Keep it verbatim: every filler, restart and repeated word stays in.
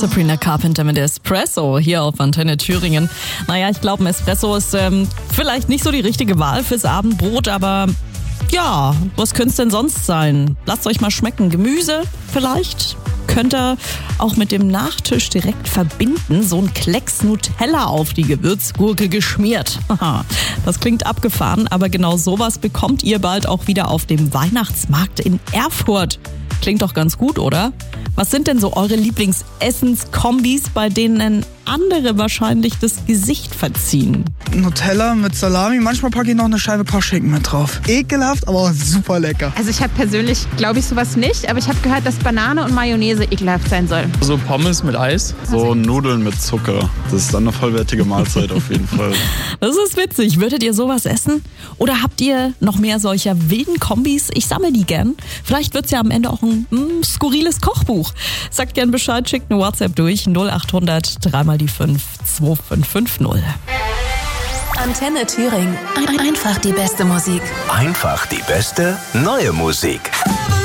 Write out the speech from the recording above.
Sabrina Carpenter mit Espresso hier auf Antenne Thüringen. Naja, ich glaube, ein Espresso ist ähm, vielleicht nicht so die richtige Wahl fürs Abendbrot, aber ja, was könnte es denn sonst sein? Lasst euch mal schmecken. Gemüse vielleicht? Könnt ihr auch mit dem Nachtisch direkt verbinden. So ein Klecks Nutella auf die Gewürzgurke geschmiert. Das klingt abgefahren, aber genau sowas bekommt ihr bald auch wieder auf dem Weihnachtsmarkt in Erfurt. Klingt doch ganz gut, oder? Was sind denn so eure Lieblingsessenskombis, bei denen andere wahrscheinlich das Gesicht verziehen? Nutella mit Salami, manchmal packe ich noch eine Scheibe Kochschinken mit drauf. Ekelhaft, aber auch super lecker. Also ich habe persönlich, glaube ich, sowas nicht, aber ich habe gehört, dass Banane und Mayonnaise ekelhaft sein soll. So Pommes mit Eis. So Nudeln mit Zucker. Das ist dann eine vollwertige Mahlzeit auf jeden Fall. Das ist witzig. Würdet ihr sowas essen? Oder habt ihr noch mehr solcher wilden Kombis? Ich sammle die gern. Vielleicht wird's ja am Ende auch ein mm, skurriles Kochbuch. Sagt gern Bescheid, schickt eine WhatsApp durch null acht hundert drei mal die fünf zwei fünf fünf null. Antenne Thüringen. Einfach die beste Musik. Einfach die beste neue Musik.